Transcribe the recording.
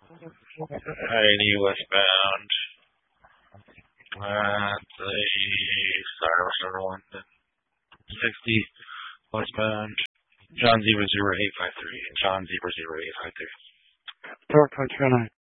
80 westbound. Let's see. Sorry, London. 60 westbound. John 00853. John 00853. Dark Knight